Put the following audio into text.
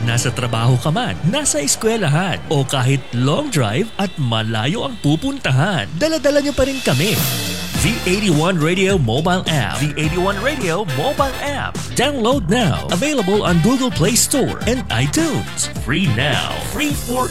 Nasa trabaho ka man, nasa eskwelahan, o kahit long drive at malayo ang pupuntahan, dala-dala niyo pa rin kami. The81 Radio Mobile App. The81 Radio Mobile App. Download now. Available on Google Play Store and iTunes. Free now. Free for